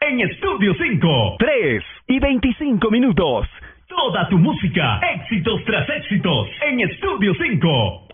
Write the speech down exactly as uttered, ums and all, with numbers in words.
en Estudio cinco. tres y veinticinco minutos. Toda tu música, éxitos tras éxitos, en Estudio cinco.